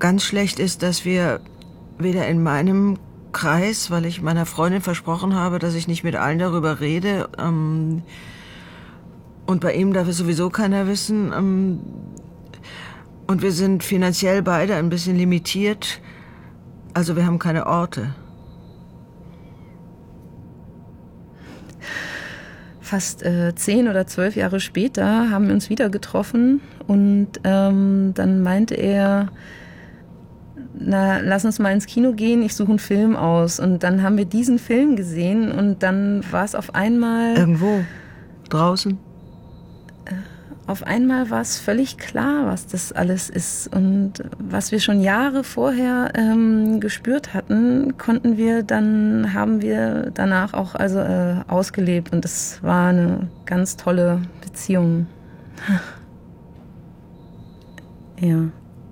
ganz schlecht ist, dass wir weder in meinem Kreis, weil ich meiner Freundin versprochen habe, dass ich nicht mit allen darüber rede, und bei ihm darf es sowieso keiner wissen, und wir sind finanziell beide ein bisschen limitiert, also wir haben keine Orte. Fast 10 oder 12 Jahre später haben wir uns wieder getroffen und dann meinte er, na, lass uns mal ins Kino gehen, ich suche einen Film aus. Und dann haben wir diesen Film gesehen und dann war es auf einmal... Irgendwo? Draußen? Auf einmal war es völlig klar, was das alles ist. Und was wir schon Jahre vorher gespürt hatten, haben wir danach auch ausgelebt. Und das war eine ganz tolle Beziehung. Ja.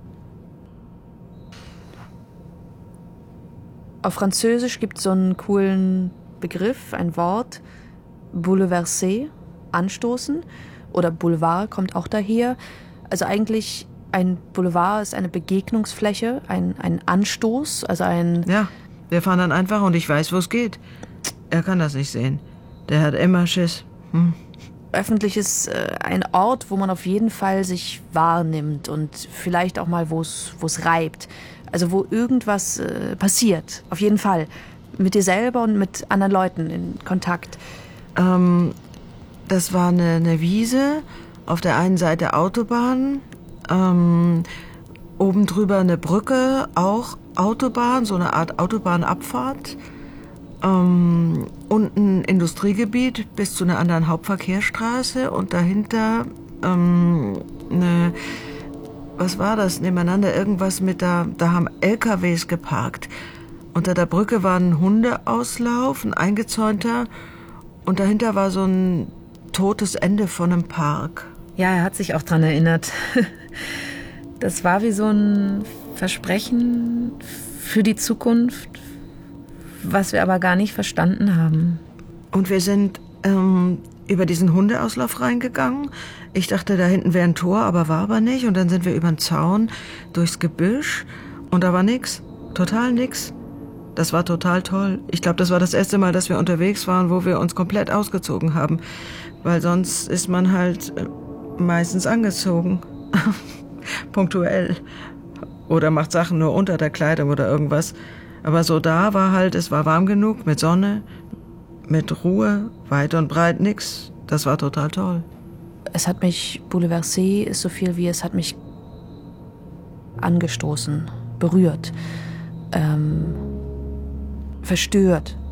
Auf Französisch gibt es so einen coolen Begriff, ein Wort, bouleverser, anstoßen. Oder Boulevard kommt auch daher. Also eigentlich ein Boulevard ist eine Begegnungsfläche, ein Anstoß, also ein... Ja, wir fahren dann einfach und ich weiß, wo es geht. Er kann das nicht sehen. Der hat immer Schiss. Öffentlich ist ein Ort, wo man auf jeden Fall sich wahrnimmt und vielleicht auch mal, wo es reibt. Also wo irgendwas passiert, auf jeden Fall. Mit dir selber und mit anderen Leuten in Kontakt. Das war eine Wiese, auf der einen Seite Autobahn, oben drüber eine Brücke, auch Autobahn, so eine Art Autobahnabfahrt. Unten Industriegebiet bis zu einer anderen Hauptverkehrsstraße und dahinter was war das, nebeneinander irgendwas da haben LKWs geparkt. Unter der Brücke war ein Hundeauslauf, ein eingezäunter, und dahinter war so ein totes Ende von einem Park. Ja, er hat sich auch dran erinnert. Das war wie so ein Versprechen für die Zukunft, was wir aber gar nicht verstanden haben. Und wir sind über diesen Hundeauslauf reingegangen. Ich dachte, da hinten wäre ein Tor, war aber nicht. Und dann sind wir über den Zaun, durchs Gebüsch und da war nix, total nix. Das war total toll. Ich glaube, das war das erste Mal, dass wir unterwegs waren, wo wir uns komplett ausgezogen haben. Weil sonst ist man halt meistens angezogen. Punktuell. Oder macht Sachen nur unter der Kleidung oder irgendwas. Aber so da war halt, es war warm genug, mit Sonne, mit Ruhe, weit und breit nix. Das war total toll. Es hat mich, bouleversé ist so viel wie, es hat mich angestoßen, berührt, verstört.